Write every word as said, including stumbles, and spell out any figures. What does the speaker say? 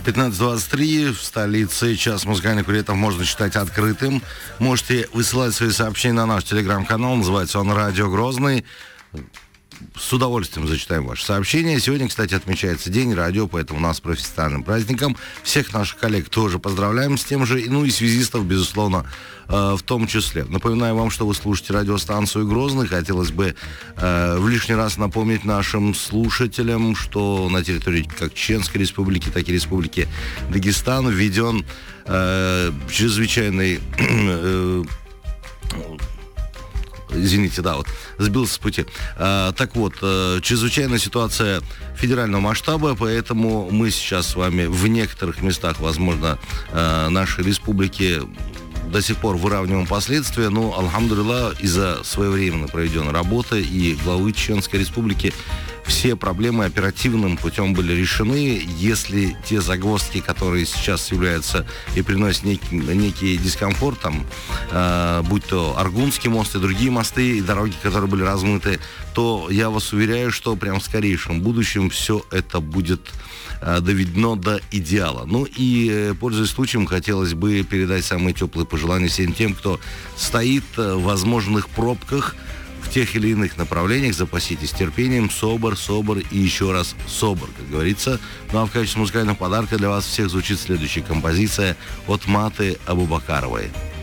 пятнадцать двадцать три в столице. Час музыкальных куплетов можно считать открытым. Можете высылать свои сообщения на наш телеграм-канал. Называется он «Радио Грозный». С удовольствием зачитаем ваши сообщения. Сегодня, кстати, отмечается День радио, поэтому у нас с профессиональным праздником. Всех наших коллег тоже поздравляем с тем же, ну и связистов, безусловно, э, в том числе. Напоминаю вам, что вы слушаете радиостанцию Грозный. Хотелось бы э, в лишний раз напомнить нашим слушателям, что на территории как Чеченской Республики, так и Республики Дагестан введен э, чрезвычайный... Э, Извините, да, вот сбился с пути. А, так вот, э, чрезвычайная ситуация федерального масштаба, поэтому мы сейчас с вами в некоторых местах, возможно, э, нашей республики до сих пор выравниваем последствия, но, алхамдулилlah, из-за своевременно проведенной работы и главы Чеченской Республики все проблемы оперативным путем были решены. Если те загвоздки, которые сейчас являются и приносят некий, некий дискомфорт, там, э, будь то Аргунский мост и другие мосты, и дороги, которые были размыты, то я вас уверяю, что прям в скорейшем будущем все это будет э, доведено до идеала. Ну и, э, пользуясь случаем, хотелось бы передать самые теплые пожелания всем тем, кто стоит э, в возможных пробках в тех или иных направлениях. Запаситесь терпением, собор, собор и еще раз собор, как говорится. Ну а в качестве музыкального подарка для вас всех звучит следующая композиция от Маты Абубакаровой.